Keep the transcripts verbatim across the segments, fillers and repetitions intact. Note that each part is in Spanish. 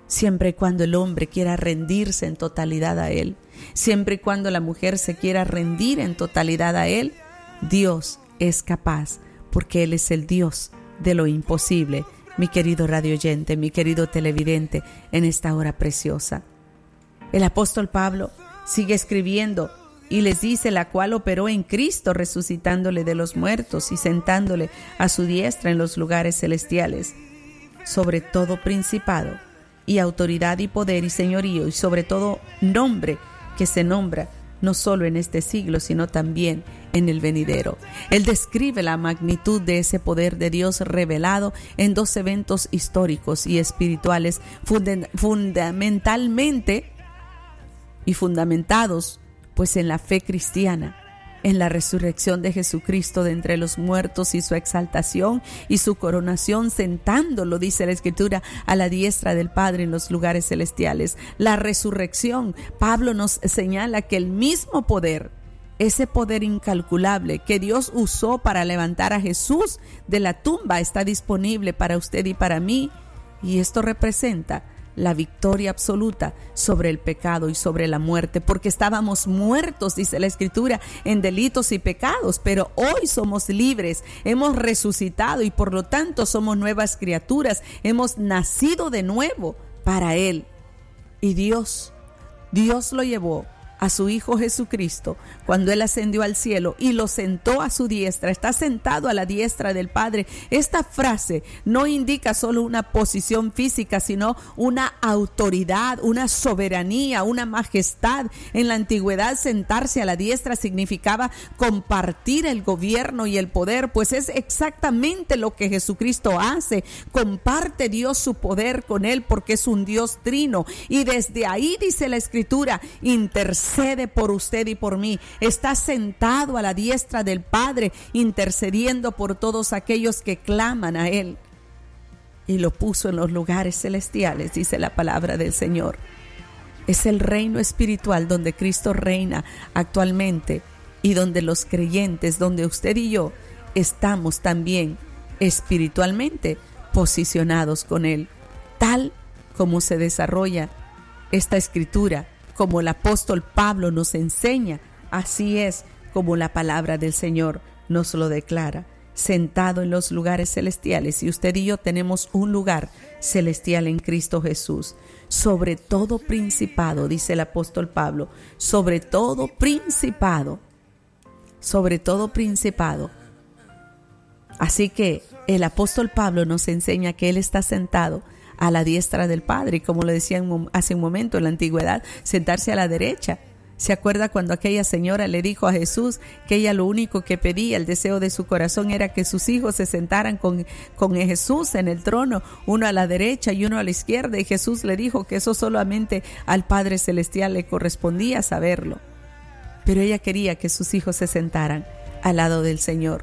siempre y cuando el hombre quiera rendirse en totalidad a Él, siempre y cuando la mujer se quiera rendir en totalidad a Él, Dios es capaz, porque Él es el Dios de lo imposible. Mi querido radio oyente, mi querido televidente, en esta hora preciosa. El apóstol Pablo sigue escribiendo y les dice: la cual operó en Cristo, resucitándole de los muertos y sentándole a su diestra en los lugares celestiales, sobre todo principado y autoridad y poder y señorío, y sobre todo nombre que se nombra no solo en este siglo, sino también en el venidero. Él describe la magnitud de ese poder de Dios revelado en dos eventos históricos y espirituales funda- fundamentalmente y fundamentados pues en la fe cristiana, en la resurrección de Jesucristo de entre los muertos y su exaltación y su coronación, sentándolo, dice la Escritura, a la diestra del Padre en los lugares celestiales. La resurrección, Pablo nos señala que el mismo poder, ese poder incalculable que Dios usó para levantar a Jesús de la tumba, está disponible para usted y para mí, y esto representa la victoria absoluta sobre el pecado y sobre la muerte, porque estábamos muertos, dice la Escritura, en delitos y pecados, pero hoy somos libres, hemos resucitado y por lo tanto somos nuevas criaturas, hemos nacido de nuevo para Él. Y Dios, Dios lo llevó a su Hijo Jesucristo cuando Él ascendió al cielo y lo sentó a su diestra, está sentado a la diestra del Padre. Esta frase no indica solo una posición física, sino una autoridad, una soberanía, una majestad. En la antigüedad, sentarse a la diestra significaba compartir el gobierno y el poder, pues es exactamente lo que Jesucristo hace. Comparte Dios su poder con Él porque es un Dios trino, y desde ahí, dice la Escritura, intercede Intercede por usted y por mí. Está sentado a la diestra del Padre, intercediendo por todos aquellos que claman a Él. Y lo puso en los lugares celestiales, dice la palabra del Señor. Es el reino espiritual donde Cristo reina actualmente y donde los creyentes, donde usted y yo estamos también espiritualmente posicionados con Él. Tal como se desarrolla esta Escritura, como el apóstol Pablo nos enseña, así es como la palabra del Señor nos lo declara, sentado en los lugares celestiales. Y usted y yo tenemos un lugar celestial en Cristo Jesús. Sobre todo principado, dice el apóstol Pablo, sobre todo principado, sobre todo principado. Así que el apóstol Pablo nos enseña que Él está sentado a la diestra del Padre, y como lo decía hace un momento, en la antigüedad, sentarse a la derecha. ¿Se acuerda cuando aquella señora le dijo a Jesús que ella lo único que pedía, el deseo de su corazón, era que sus hijos se sentaran con, con Jesús en el trono, uno a la derecha y uno a la izquierda? Y Jesús le dijo que eso solamente al Padre Celestial le correspondía saberlo. Pero ella quería que sus hijos se sentaran al lado del Señor.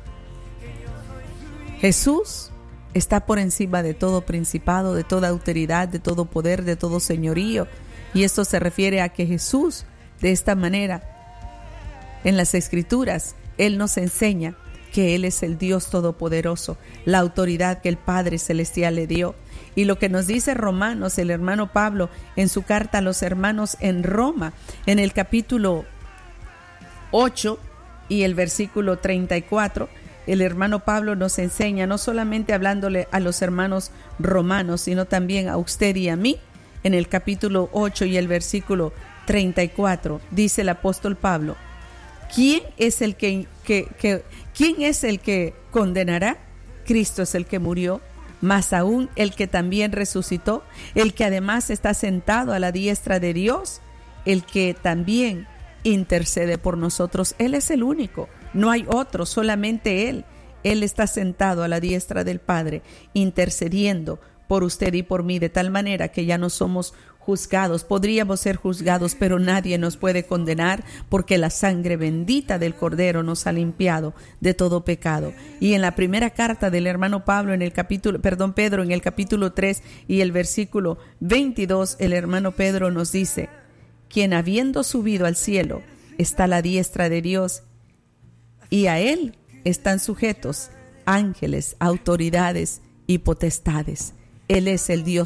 Jesús está por encima de todo principado, de toda autoridad, de todo poder, de todo señorío. Y esto se refiere a que Jesús, de esta manera, en las Escrituras, Él nos enseña que Él es el Dios todopoderoso, la autoridad que el Padre Celestial le dio. Y lo que nos dice Romanos, el hermano Pablo, en su carta a los hermanos en Roma, en el capítulo ocho y el versículo treinta y cuatro, el hermano Pablo nos enseña, no solamente hablándole a los hermanos romanos, sino también a usted y a mí. En el capítulo ocho y el versículo treinta y cuatro, dice el apóstol Pablo: ¿Quién es el que, que, que, ¿quién es el que condenará? Cristo es el que murió, más aún el que también resucitó, el que además está sentado a la diestra de Dios, el que también intercede por nosotros. Él es el único. No hay otro, solamente Él. Él está sentado a la diestra del Padre, intercediendo por usted y por mí, de tal manera que ya no somos juzgados. Podríamos ser juzgados, pero nadie nos puede condenar, porque la sangre bendita del Cordero nos ha limpiado de todo pecado. Y en la primera carta del hermano Pablo, en el capítulo, perdón, Pedro, en el capítulo tres y el versículo veintidós, el hermano Pedro nos dice: quien habiendo subido al cielo está a la diestra de Dios, y a Él están sujetos ángeles, autoridades y potestades. Él es el Dios